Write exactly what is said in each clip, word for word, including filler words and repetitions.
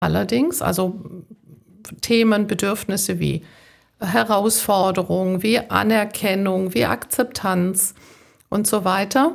Allerdings, also Themen, Bedürfnisse wie Herausforderung, wie Anerkennung, wie Akzeptanz und so weiter.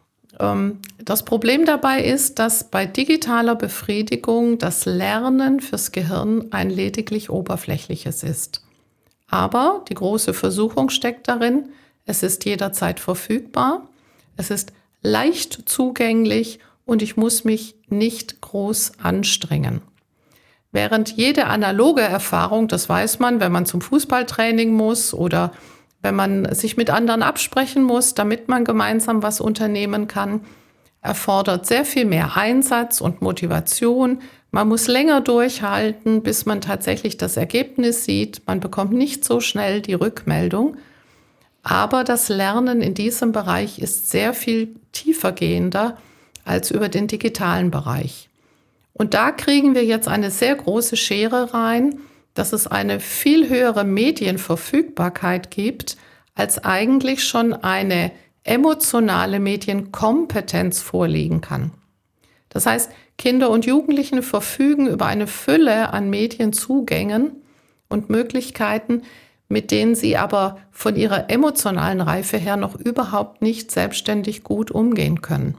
Das Problem dabei ist, dass bei digitaler Befriedigung das Lernen fürs Gehirn ein lediglich oberflächliches ist. Aber die große Versuchung steckt darin, es ist jederzeit verfügbar, es ist leicht zugänglich und ich muss mich nicht groß anstrengen. Während jede analoge Erfahrung, das weiß man, wenn man zum Fußballtraining muss oder wenn man sich mit anderen absprechen muss, damit man gemeinsam was unternehmen kann, erfordert sehr viel mehr Einsatz und Motivation. Man muss länger durchhalten, bis man tatsächlich das Ergebnis sieht. Man bekommt nicht so schnell die Rückmeldung. Aber das Lernen in diesem Bereich ist sehr viel tiefergehender als über den digitalen Bereich. Und da kriegen wir jetzt eine sehr große Schere rein, dass es eine viel höhere Medienverfügbarkeit gibt, als eigentlich schon eine emotionale Medienkompetenz vorliegen kann. Das heißt, Kinder und Jugendliche verfügen über eine Fülle an Medienzugängen und Möglichkeiten, mit denen sie aber von ihrer emotionalen Reife her noch überhaupt nicht selbstständig gut umgehen können.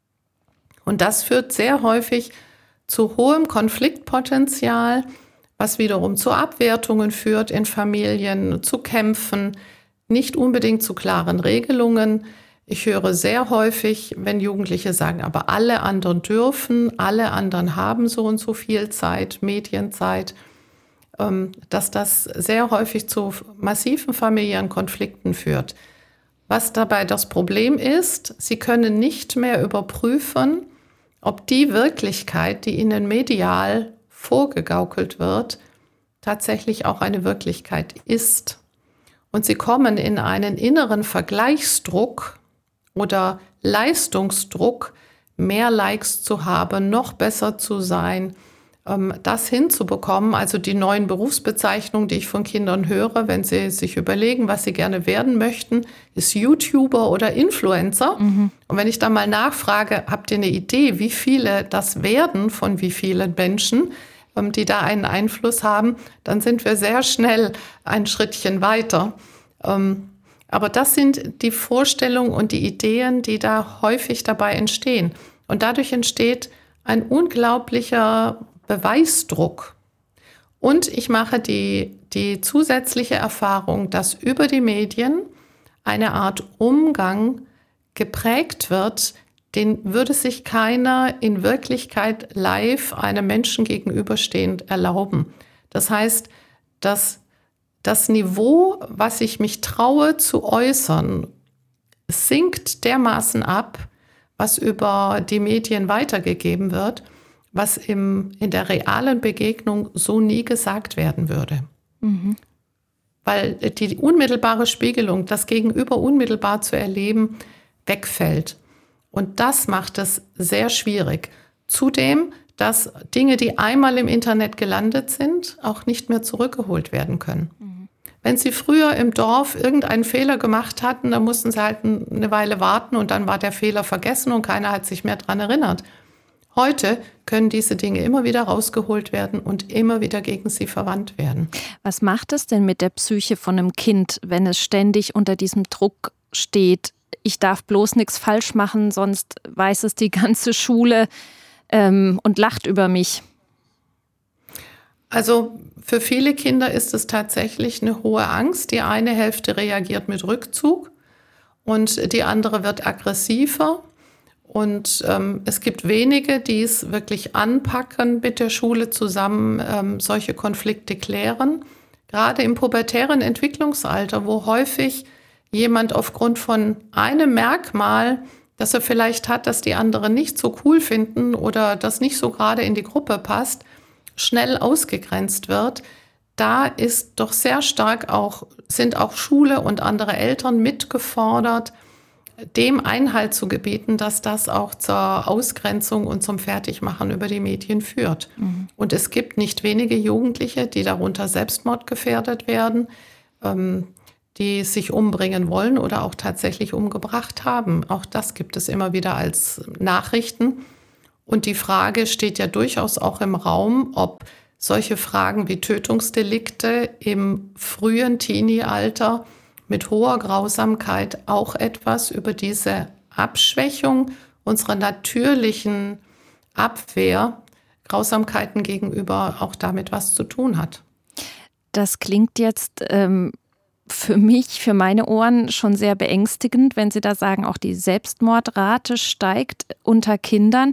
Und das führt sehr häufig zu hohem Konfliktpotenzial, was wiederum zu Abwertungen führt in Familien, zu Kämpfen, nicht unbedingt zu klaren Regelungen. Ich höre sehr häufig, wenn Jugendliche sagen, aber alle anderen dürfen, alle anderen haben so und so viel Zeit, Medienzeit, dass das sehr häufig zu massiven familiären Konflikten führt. Was dabei das Problem ist, sie können nicht mehr überprüfen, ob die Wirklichkeit, die ihnen medial vorgegaukelt wird, tatsächlich auch eine Wirklichkeit ist. Und sie kommen in einen inneren Vergleichsdruck oder Leistungsdruck, mehr Likes zu haben, noch besser zu sein, das hinzubekommen. Also die neuen Berufsbezeichnungen, die ich von Kindern höre, wenn sie sich überlegen, was sie gerne werden möchten, ist YouTuber oder Influencer. Mhm. Und wenn ich dann mal nachfrage, habt ihr eine Idee, wie viele das werden von wie vielen Menschen, die da einen Einfluss haben, dann sind wir sehr schnell ein Schrittchen weiter. Aber das sind die Vorstellungen und die Ideen, die da häufig dabei entstehen. Und dadurch entsteht ein unglaublicher Beweisdruck. Und ich mache die, die zusätzliche Erfahrung, dass über die Medien eine Art Umgang geprägt wird, den würde sich keiner in Wirklichkeit live einem Menschen gegenüberstehend erlauben. Das heißt, dass das Niveau, was ich mich traue zu äußern, sinkt dermaßen ab, was über die Medien weitergegeben wird, was im, in der realen Begegnung so nie gesagt werden würde. Mhm. Weil die unmittelbare Spiegelung, das Gegenüber unmittelbar zu erleben, wegfällt. Und das macht es sehr schwierig. Zudem, dass Dinge, die einmal im Internet gelandet sind, auch nicht mehr zurückgeholt werden können. Mhm. Wenn Sie früher im Dorf irgendeinen Fehler gemacht hatten, dann mussten Sie halt eine Weile warten und dann war der Fehler vergessen und keiner hat sich mehr daran erinnert. Heute können diese Dinge immer wieder rausgeholt werden und immer wieder gegen sie verwandt werden. Was macht es denn mit der Psyche von einem Kind, wenn es ständig unter diesem Druck steht? Ich darf bloß nichts falsch machen, sonst weiß es die ganze Schule ähm, und lacht über mich. Also für viele Kinder ist es tatsächlich eine hohe Angst. Die eine Hälfte reagiert mit Rückzug und die andere wird aggressiver. Und ähm, es gibt wenige, die es wirklich anpacken, mit der Schule zusammen ähm, solche Konflikte klären. Gerade im pubertären Entwicklungsalter, wo häufig jemand aufgrund von einem Merkmal, das er vielleicht hat, das die anderen nicht so cool finden oder das nicht so gerade in die Gruppe passt, schnell ausgegrenzt wird. Da ist doch sehr stark auch, sind auch Schule und andere Eltern mitgefordert, dem Einhalt zu gebieten, dass das auch zur Ausgrenzung und zum Fertigmachen über die Medien führt. Mhm. Und es gibt nicht wenige Jugendliche, die darunter selbstmordgefährdet werden, ähm, die sich umbringen wollen oder auch tatsächlich umgebracht haben. Auch das gibt es immer wieder als Nachrichten. Und die Frage steht ja durchaus auch im Raum, ob solche Fragen wie Tötungsdelikte im frühen Teenie-Alter mit hoher Grausamkeit auch etwas über diese Abschwächung unserer natürlichen Abwehr, Grausamkeiten gegenüber, auch damit was zu tun hat. Das klingt jetzt ähm, für mich, für meine Ohren schon sehr beängstigend, wenn Sie da sagen, auch die Selbstmordrate steigt unter Kindern.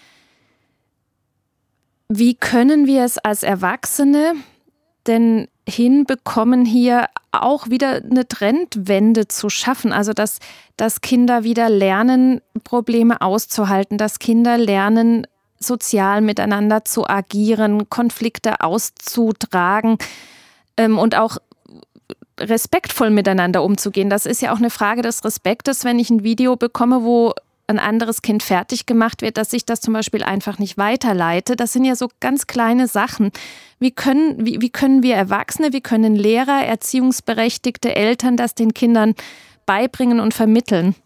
Wie können wir es als Erwachsene denn hinbekommen, hier auch wieder eine Trendwende zu schaffen? Also, dass, dass Kinder wieder lernen, Probleme auszuhalten, dass Kinder lernen, sozial miteinander zu agieren, Konflikte auszutragen ähm, und auch respektvoll miteinander umzugehen. Das ist ja auch eine Frage des Respektes, wenn ich ein Video bekomme, wo ein anderes Kind fertig gemacht wird, dass ich das zum Beispiel einfach nicht weiterleite. Das sind ja so ganz kleine Sachen. Wie können, wie, wie können wir Erwachsene, wie können Lehrer, erziehungsberechtigte Eltern das den Kindern beibringen und vermitteln?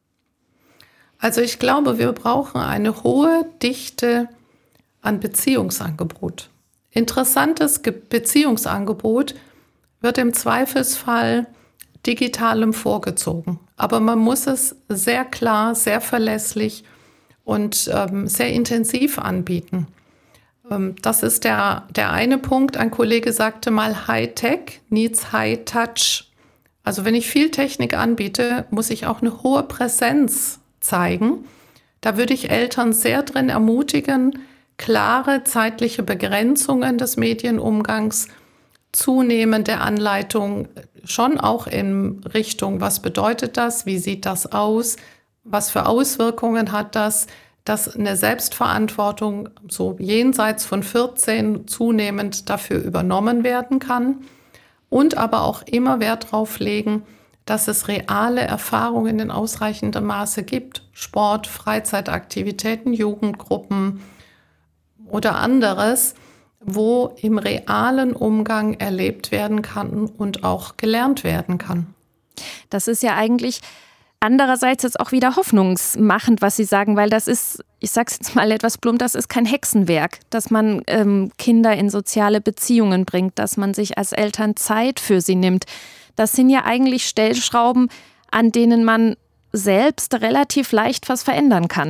Also ich glaube, wir brauchen eine hohe Dichte an Beziehungsangebot. Interessantes Beziehungsangebot wird im Zweifelsfall digitalem vorgezogen. Aber man muss es sehr klar, sehr verlässlich und ähm, sehr intensiv anbieten. Ähm, das ist der, der eine Punkt. Ein Kollege sagte mal, High-Tech needs High-Touch. Also wenn ich viel Technik anbiete, muss ich auch eine hohe Präsenz zeigen. Da würde ich Eltern sehr drin ermutigen, klare zeitliche Begrenzungen des Medienumgangs, zunehmende Anleitung schon auch in Richtung, was bedeutet das, wie sieht das aus, was für Auswirkungen hat das, dass eine Selbstverantwortung so jenseits von vierzehn zunehmend dafür übernommen werden kann und aber auch immer Wert darauf legen, dass es reale Erfahrungen in ausreichendem Maße gibt. Sport, Freizeitaktivitäten, Jugendgruppen oder anderes, wo im realen Umgang erlebt werden kann und auch gelernt werden kann. Das ist ja eigentlich andererseits jetzt auch wieder hoffnungsmachend, was Sie sagen, weil das ist, ich sage es jetzt mal etwas plump, das ist kein Hexenwerk, dass man ähm, Kinder in soziale Beziehungen bringt, dass man sich als Eltern Zeit für sie nimmt. Das sind ja eigentlich Stellschrauben, an denen man selbst relativ leicht was verändern kann.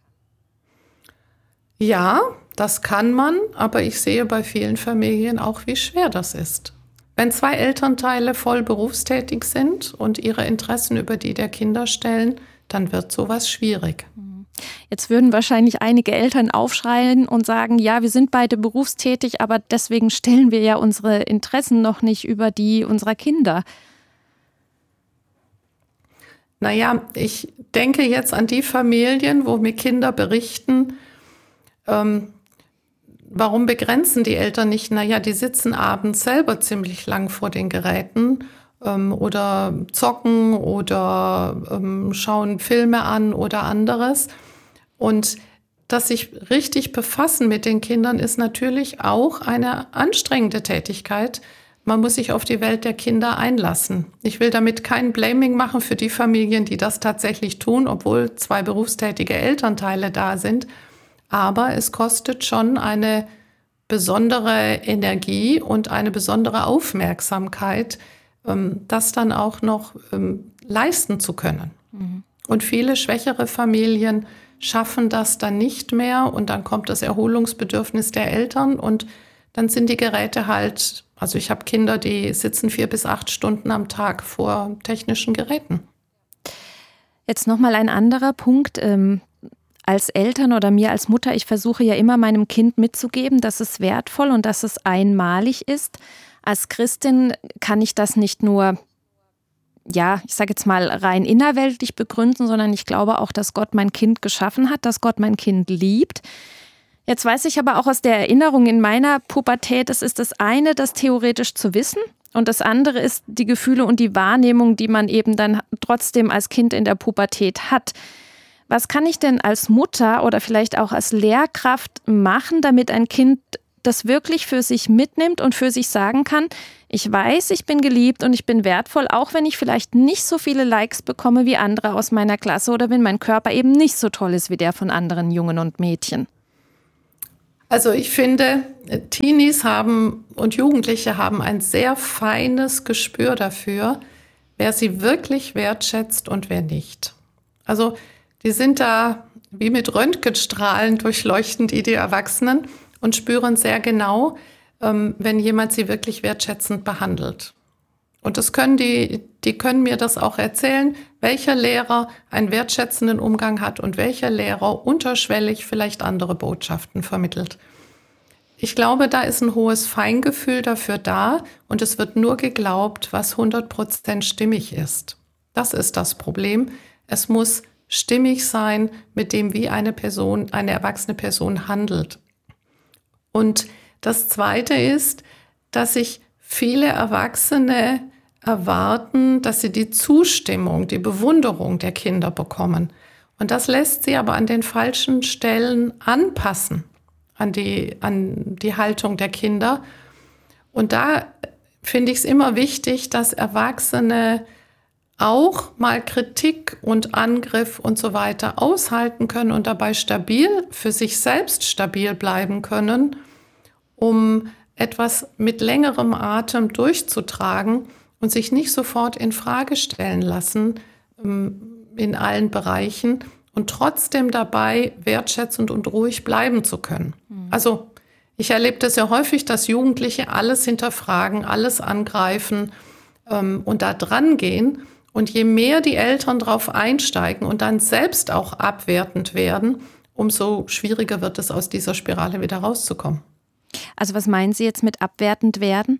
Ja, das kann man, aber ich sehe bei vielen Familien auch, wie schwer das ist. Wenn zwei Elternteile voll berufstätig sind und ihre Interessen über die der Kinder stellen, dann wird sowas schwierig. Jetzt würden wahrscheinlich einige Eltern aufschreien und sagen, ja, wir sind beide berufstätig, aber deswegen stellen wir ja unsere Interessen noch nicht über die unserer Kinder. Naja, ich denke jetzt an die Familien, wo mir Kinder berichten, ähm, warum begrenzen die Eltern nicht? Naja, die sitzen abends selber ziemlich lang vor den Geräten ähm, oder zocken oder ähm, schauen Filme an oder anderes. Und das sich richtig befassen mit den Kindern ist natürlich auch eine anstrengende Tätigkeit. Man muss sich auf die Welt der Kinder einlassen. Ich will damit kein Blaming machen für die Familien, die das tatsächlich tun, obwohl zwei berufstätige Elternteile da sind. Aber es kostet schon eine besondere Energie und eine besondere Aufmerksamkeit, das dann auch noch leisten zu können. Mhm. Und viele schwächere Familien schaffen das dann nicht mehr und dann kommt das Erholungsbedürfnis der Eltern und dann sind die Geräte halt, also ich habe Kinder, die sitzen vier bis acht Stunden am Tag vor technischen Geräten. Jetzt nochmal ein anderer Punkt. Ähm Als Eltern oder mir als Mutter, ich versuche ja immer meinem Kind mitzugeben, dass es wertvoll und dass es einmalig ist. Als Christin kann ich das nicht nur, ja, ich sage jetzt mal rein innerweltlich begründen, sondern ich glaube auch, dass Gott mein Kind geschaffen hat, dass Gott mein Kind liebt. Jetzt weiß ich aber auch aus der Erinnerung in meiner Pubertät, es ist das eine, das theoretisch zu wissen und das andere ist die Gefühle und die Wahrnehmung, die man eben dann trotzdem als Kind in der Pubertät hat. Was kann ich denn als Mutter oder vielleicht auch als Lehrkraft machen, damit ein Kind das wirklich für sich mitnimmt und für sich sagen kann, ich weiß, ich bin geliebt und ich bin wertvoll, auch wenn ich vielleicht nicht so viele Likes bekomme wie andere aus meiner Klasse oder wenn mein Körper eben nicht so toll ist wie der von anderen Jungen und Mädchen. Also ich finde, Teenies haben und Jugendliche haben ein sehr feines Gespür dafür, wer sie wirklich wertschätzt und wer nicht. Also die sind da wie mit Röntgenstrahlen durchleuchten die die Erwachsenen und spüren sehr genau, ähm, wenn jemand sie wirklich wertschätzend behandelt. Und das können die, die können mir das auch erzählen, welcher Lehrer einen wertschätzenden Umgang hat und welcher Lehrer unterschwellig vielleicht andere Botschaften vermittelt. Ich glaube, da ist ein hohes Feingefühl dafür da und es wird nur geglaubt, was hundert Prozent stimmig ist. Das ist das Problem. Es muss stimmig sein mit dem, wie eine Person, eine erwachsene Person handelt. Und das Zweite ist, dass sich viele Erwachsene erwarten, dass sie die Zustimmung, die Bewunderung der Kinder bekommen. Und das lässt sie aber an den falschen Stellen anpassen, an die, an die Haltung der Kinder. Und da finde ich es immer wichtig, dass Erwachsene auch mal Kritik und Angriff und so weiter aushalten können und dabei stabil, für sich selbst stabil bleiben können, um etwas mit längerem Atem durchzutragen und sich nicht sofort in Frage stellen lassen in allen Bereichen und trotzdem dabei wertschätzend und ruhig bleiben zu können. Mhm. Also ich erlebe das ja häufig, dass Jugendliche alles hinterfragen, alles angreifen ähm, und da dran gehen. Und je mehr die Eltern drauf einsteigen und dann selbst auch abwertend werden, umso schwieriger wird es, aus dieser Spirale wieder rauszukommen. Also was meinen Sie jetzt mit abwertend werden?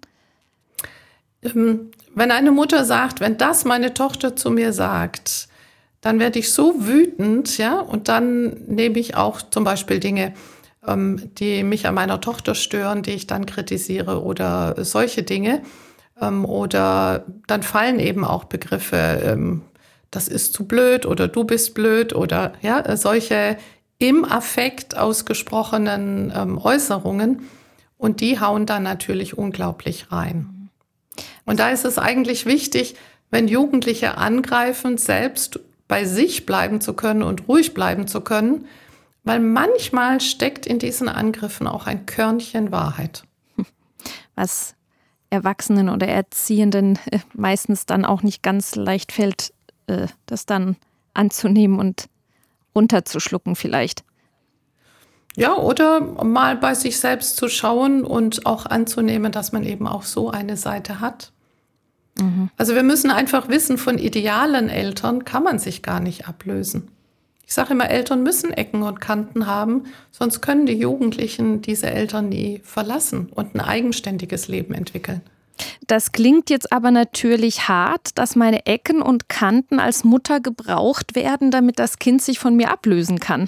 Ähm, wenn eine Mutter sagt, wenn das meine Tochter zu mir sagt, dann werde ich so wütend, ja, und dann nehme ich auch zum Beispiel Dinge, ähm, die mich an meiner Tochter stören, die ich dann kritisiere oder solche Dinge. Ähm, oder dann fallen eben auch Begriffe, ähm, das ist zu blöd oder du bist blöd oder ja, solche im Affekt ausgesprochenen ähm, Äußerungen. Und die hauen dann natürlich unglaublich rein. Und da ist es eigentlich wichtig, wenn Jugendliche angreifen, selbst bei sich bleiben zu können und ruhig bleiben zu können, weil manchmal steckt in diesen Angriffen auch ein Körnchen Wahrheit. Was Erwachsenen oder Erziehenden meistens dann auch nicht ganz leicht fällt, das dann anzunehmen und runterzuschlucken vielleicht. Ja, oder mal bei sich selbst zu schauen und auch anzunehmen, dass man eben auch so eine Seite hat. Mhm. Also wir müssen einfach wissen, von idealen Eltern kann man sich gar nicht ablösen. Ich sage immer, Eltern müssen Ecken und Kanten haben, sonst können die Jugendlichen diese Eltern nie verlassen und ein eigenständiges Leben entwickeln. Das klingt jetzt aber natürlich hart, dass meine Ecken und Kanten als Mutter gebraucht werden, damit das Kind sich von mir ablösen kann.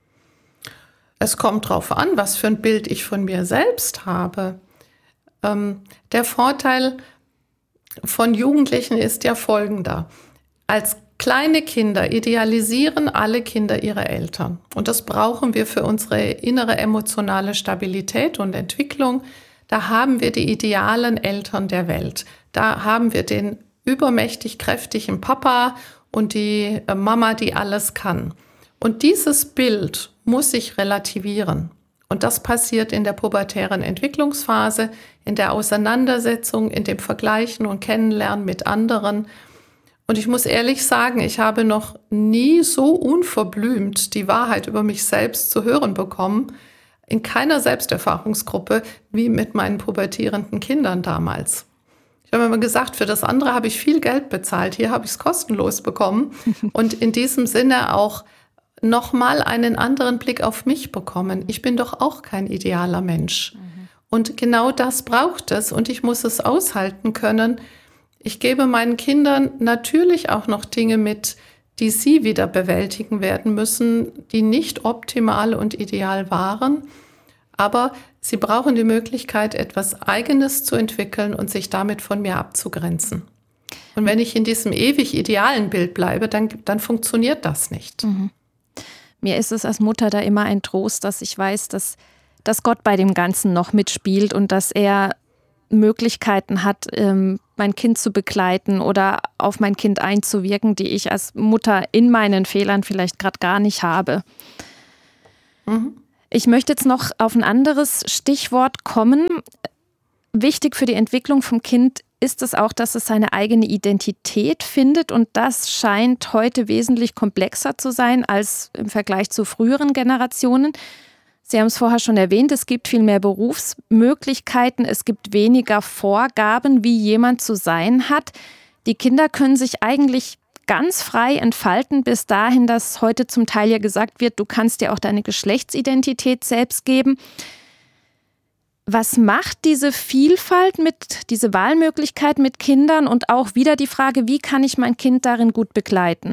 Es kommt drauf an, was für ein Bild ich von mir selbst habe. Ähm, der Vorteil von Jugendlichen ist ja folgender. Als kleine Kinder idealisieren alle Kinder ihre Eltern. Und das brauchen wir für unsere innere emotionale Stabilität und Entwicklung. Da haben wir die idealen Eltern der Welt. Da haben wir den übermächtig kräftigen Papa und die Mama, die alles kann. Und dieses Bild muss sich relativieren. Und das passiert in der pubertären Entwicklungsphase, in der Auseinandersetzung, in dem Vergleichen und Kennenlernen mit anderen. Und ich muss ehrlich sagen, ich habe noch nie so unverblümt die Wahrheit über mich selbst zu hören bekommen, in keiner Selbsterfahrungsgruppe wie mit meinen pubertierenden Kindern damals. Ich habe immer gesagt, für das andere habe ich viel Geld bezahlt, hier habe ich es kostenlos bekommen und in diesem Sinne auch nochmal einen anderen Blick auf mich bekommen. Ich bin doch auch kein idealer Mensch. Mhm. Und genau das braucht es und ich muss es aushalten können. Ich gebe meinen Kindern natürlich auch noch Dinge mit, die sie wieder bewältigen werden müssen, die nicht optimal und ideal waren. Aber sie brauchen die Möglichkeit, etwas Eigenes zu entwickeln und sich damit von mir abzugrenzen. Und wenn ich in diesem ewig idealen Bild bleibe, dann, dann funktioniert das nicht. Mhm. Mir ist es als Mutter da immer ein Trost, dass ich weiß, dass dass Gott bei dem Ganzen noch mitspielt und dass er Möglichkeiten hat, ähm, mein Kind zu begleiten oder auf mein Kind einzuwirken, die ich als Mutter in meinen Fehlern vielleicht gerade gar nicht habe. Mhm. Ich möchte jetzt noch auf ein anderes Stichwort kommen. Wichtig für die Entwicklung vom Kind ist es auch, dass es seine eigene Identität findet, und das scheint heute wesentlich komplexer zu sein als im Vergleich zu früheren Generationen. Sie haben es vorher schon erwähnt, es gibt viel mehr Berufsmöglichkeiten, es gibt weniger Vorgaben, wie jemand zu sein hat. Die Kinder können sich eigentlich ganz frei entfalten, bis dahin, dass heute zum Teil ja gesagt wird, du kannst dir auch deine Geschlechtsidentität selbst geben. Was macht diese Vielfalt mit, diese Wahlmöglichkeit mit Kindern, und auch wieder die Frage, wie kann ich mein Kind darin gut begleiten?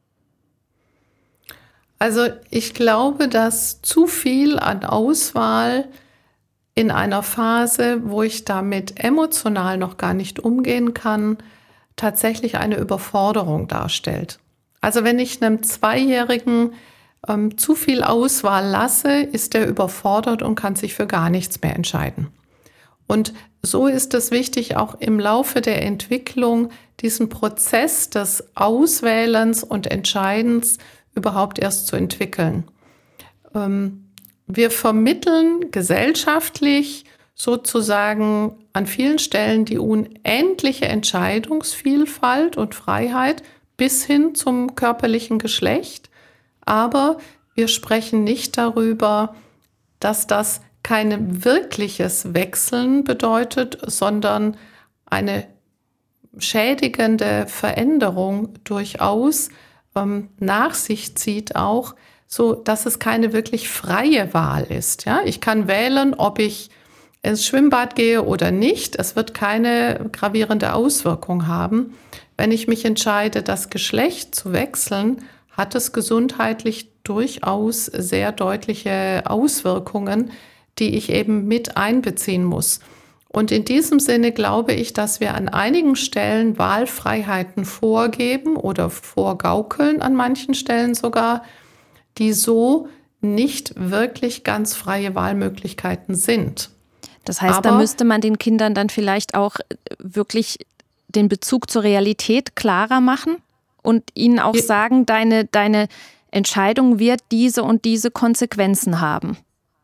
Also ich glaube, dass zu viel an Auswahl in einer Phase, wo ich damit emotional noch gar nicht umgehen kann, tatsächlich eine Überforderung darstellt. Also wenn ich einem Zweijährigen ähm, zu viel Auswahl lasse, ist er überfordert und kann sich für gar nichts mehr entscheiden. Und so ist es wichtig, auch im Laufe der Entwicklung diesen Prozess des Auswählens und Entscheidens überhaupt erst zu entwickeln. Ähm, wir vermitteln gesellschaftlich sozusagen an vielen Stellen die unendliche Entscheidungsvielfalt und Freiheit bis hin zum körperlichen Geschlecht. Aber wir sprechen nicht darüber, dass das kein wirkliches Wechseln bedeutet, sondern eine schädigende Veränderung durchaus ähm, nach sich zieht, auch so, dass es keine wirklich freie Wahl ist. Ja? Ich kann wählen, ob ich ins Schwimmbad gehe oder nicht. Es wird keine gravierende Auswirkung haben. Wenn ich mich entscheide, das Geschlecht zu wechseln, hat es gesundheitlich durchaus sehr deutliche Auswirkungen, die ich eben mit einbeziehen muss. Und in diesem Sinne glaube ich, dass wir an einigen Stellen Wahlfreiheiten vorgeben oder vorgaukeln, an manchen Stellen sogar, die so nicht wirklich ganz freie Wahlmöglichkeiten sind. Das heißt, Aber da müsste man den Kindern dann vielleicht auch wirklich den Bezug zur Realität klarer machen und ihnen auch Ja. sagen, deine, deine Entscheidung wird diese und diese Konsequenzen haben.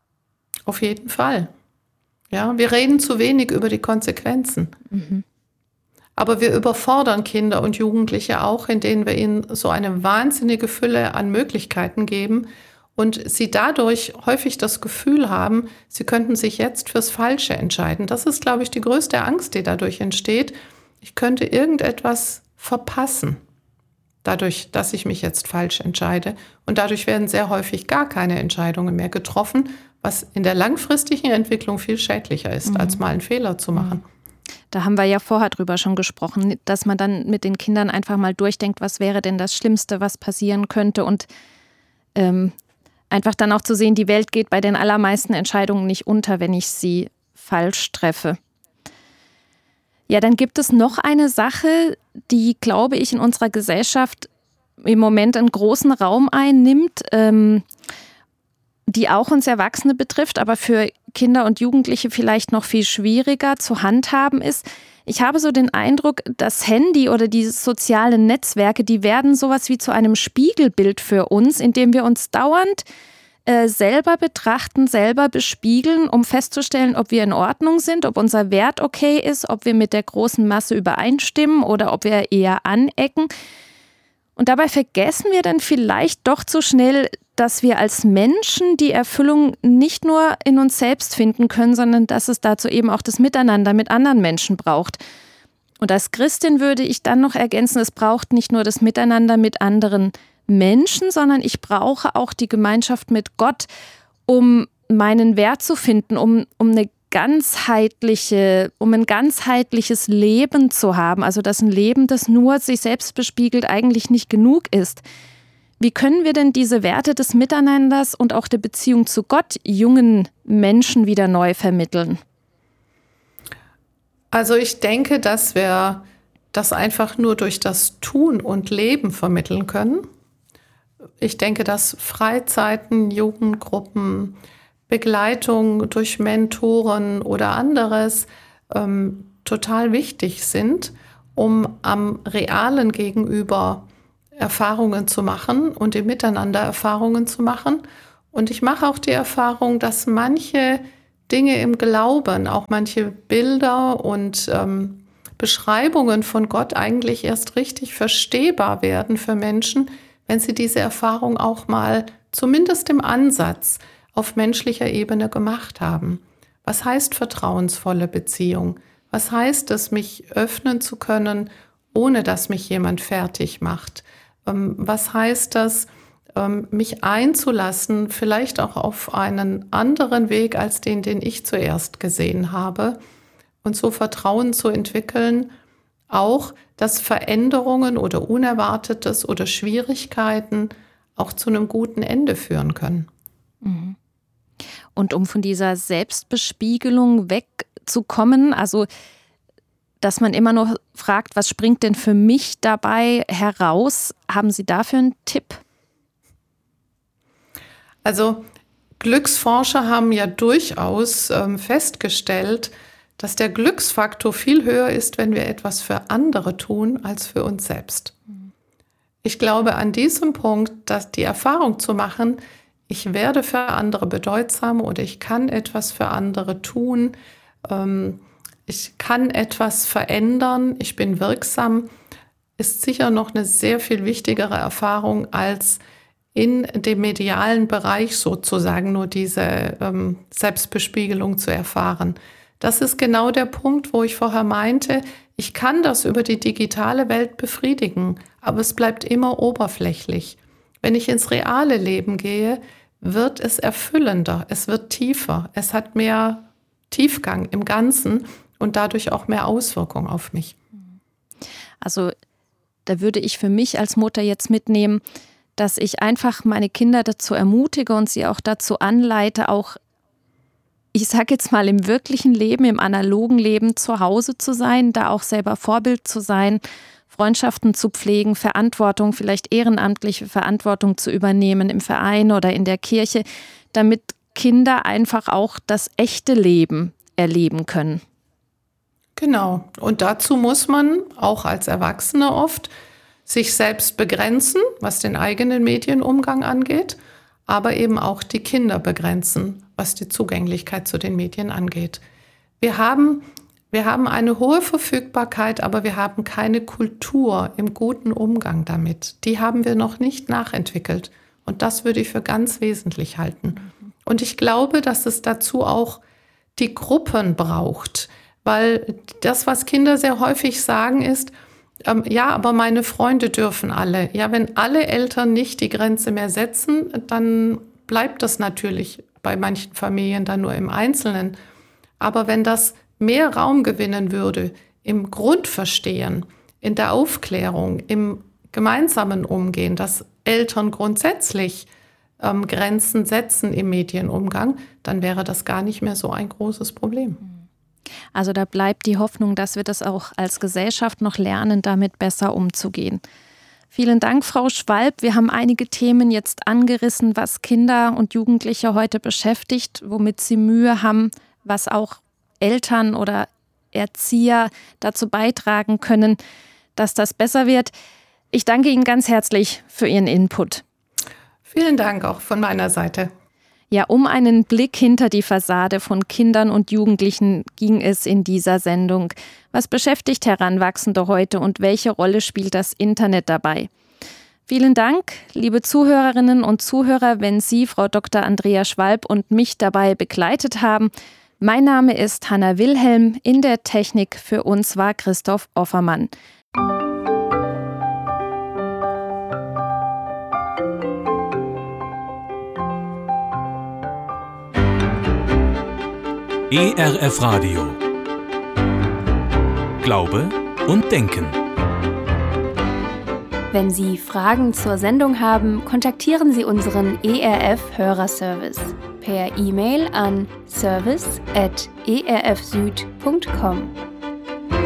Auf jeden Fall. Ja, wir reden zu wenig über die Konsequenzen. Mhm. Aber wir überfordern Kinder und Jugendliche auch, indem wir ihnen so eine wahnsinnige Fülle an Möglichkeiten geben und sie dadurch häufig das Gefühl haben, sie könnten sich jetzt fürs Falsche entscheiden. Das ist, glaube ich, die größte Angst, die dadurch entsteht. Ich könnte irgendetwas verpassen, dadurch, dass ich mich jetzt falsch entscheide. Und dadurch werden sehr häufig gar keine Entscheidungen mehr getroffen, was in der langfristigen Entwicklung viel schädlicher ist, mhm. als mal einen Fehler zu machen. Da haben wir ja vorher drüber schon gesprochen, dass man dann mit den Kindern einfach mal durchdenkt, was wäre denn das Schlimmste, was passieren könnte, und ähm, einfach dann auch zu sehen, die Welt geht bei den allermeisten Entscheidungen nicht unter, wenn ich sie falsch treffe. Ja, dann gibt es noch eine Sache, die, glaube ich, in unserer Gesellschaft im Moment einen großen Raum einnimmt, ähm, die auch uns Erwachsene betrifft, aber für Kinder und Jugendliche vielleicht noch viel schwieriger zu handhaben ist. Ich habe so den Eindruck, das Handy oder die sozialen Netzwerke, die werden sowas wie zu einem Spiegelbild für uns, indem wir uns dauernd äh, selber betrachten, selber bespiegeln, um festzustellen, ob wir in Ordnung sind, ob unser Wert okay ist, ob wir mit der großen Masse übereinstimmen oder ob wir eher anecken. Und dabei vergessen wir dann vielleicht doch zu schnell, dass wir als Menschen die Erfüllung nicht nur in uns selbst finden können, sondern dass es dazu eben auch das Miteinander mit anderen Menschen braucht. Und als Christin würde ich dann noch ergänzen, es braucht nicht nur das Miteinander mit anderen Menschen, sondern ich brauche auch die Gemeinschaft mit Gott, um meinen Wert zu finden, um, um eine ganzheitliche, um ein ganzheitliches Leben zu haben. Also dass ein Leben, das nur sich selbst bespiegelt, eigentlich nicht genug ist. Wie können wir denn diese Werte des Miteinanders und auch der Beziehung zu Gott jungen Menschen wieder neu vermitteln? Also ich denke, dass wir das einfach nur durch das Tun und Leben vermitteln können. Ich denke, dass Freizeiten, Jugendgruppen, Begleitung durch Mentoren oder anderes ähm, total wichtig sind, um am realen Gegenüber Erfahrungen zu machen und im Miteinander Erfahrungen zu machen. Und ich mache auch die Erfahrung, dass manche Dinge im Glauben, auch manche Bilder und ähm, Beschreibungen von Gott eigentlich erst richtig verstehbar werden für Menschen, wenn sie diese Erfahrung auch mal zumindest im Ansatz auf menschlicher Ebene gemacht haben. Was heißt vertrauensvolle Beziehung? Was heißt es, mich öffnen zu können, ohne dass mich jemand fertig macht? Ähm, was heißt das, ähm, mich einzulassen, vielleicht auch auf einen anderen Weg als den, den ich zuerst gesehen habe? Und so Vertrauen zu entwickeln, auch, dass Veränderungen oder Unerwartetes oder Schwierigkeiten auch zu einem guten Ende führen können. Und um von dieser Selbstbespiegelung wegzukommen, also dass man immer nur fragt, was springt denn für mich dabei heraus, haben Sie dafür einen Tipp? Also Glücksforscher haben ja durchaus ähm, festgestellt, dass der Glücksfaktor viel höher ist, wenn wir etwas für andere tun, als für uns selbst. Ich glaube, an diesem Punkt, dass die Erfahrung zu machen, ich werde für andere bedeutsam oder ich kann etwas für andere tun, ähm, ich kann etwas verändern, ich bin wirksam, ist sicher noch eine sehr viel wichtigere Erfahrung, als in dem medialen Bereich sozusagen nur diese ähm, Selbstbespiegelung zu erfahren. Das ist genau der Punkt, wo ich vorher meinte, ich kann das über die digitale Welt befriedigen, aber es bleibt immer oberflächlich. Wenn ich ins reale Leben gehe, wird es erfüllender, es wird tiefer, es hat mehr Tiefgang im Ganzen und dadurch auch mehr Auswirkung auf mich. Also da würde ich für mich als Mutter jetzt mitnehmen, dass ich einfach meine Kinder dazu ermutige und sie auch dazu anleite, auch ich sage jetzt mal im wirklichen Leben, im analogen Leben zu Hause zu sein, da auch selber Vorbild zu sein, Freundschaften zu pflegen, Verantwortung, vielleicht ehrenamtliche Verantwortung zu übernehmen im Verein oder in der Kirche, damit Kinder einfach auch das echte Leben erleben können. Genau. Und dazu muss man auch als Erwachsene oft sich selbst begrenzen, was den eigenen Medienumgang angeht, aber eben auch die Kinder begrenzen, was die Zugänglichkeit zu den Medien angeht. Wir haben, wir haben eine hohe Verfügbarkeit, aber wir haben keine Kultur im guten Umgang damit. Die haben wir noch nicht nachentwickelt. Und das würde ich für ganz wesentlich halten. Und ich glaube, dass es dazu auch die Gruppen braucht. Weil das, was Kinder sehr häufig sagen, ist, ähm, ja, aber meine Freunde dürfen alle. Ja, wenn alle Eltern nicht die Grenze mehr setzen, dann bleibt das natürlich bei manchen Familien dann nur im Einzelnen. Aber wenn das mehr Raum gewinnen würde im Grundverstehen, in der Aufklärung, im gemeinsamen Umgehen, dass Eltern grundsätzlich ähm, Grenzen setzen im Medienumgang, dann wäre das gar nicht mehr so ein großes Problem. Also da bleibt die Hoffnung, dass wir das auch als Gesellschaft noch lernen, damit besser umzugehen. Vielen Dank, Frau Schwalb. Wir haben einige Themen jetzt angerissen, was Kinder und Jugendliche heute beschäftigt, womit sie Mühe haben, was auch Eltern oder Erzieher dazu beitragen können, dass das besser wird. Ich danke Ihnen ganz herzlich für Ihren Input. Vielen Dank auch von meiner Seite. Ja, um einen Blick hinter die Fassade von Kindern und Jugendlichen ging es in dieser Sendung. Was beschäftigt Heranwachsende heute und welche Rolle spielt das Internet dabei? Vielen Dank, liebe Zuhörerinnen und Zuhörer, wenn Sie, Frau Doktor Andrea Schwalb und mich dabei begleitet haben. Mein Name ist Hanna Wilhelm. In der Technik für uns war Christoph Offermann. E R F Radio. Glaube und Denken. Wenn Sie Fragen zur Sendung haben, kontaktieren Sie unseren E R F-Hörerservice per E-Mail an service at e r f süd punkt com.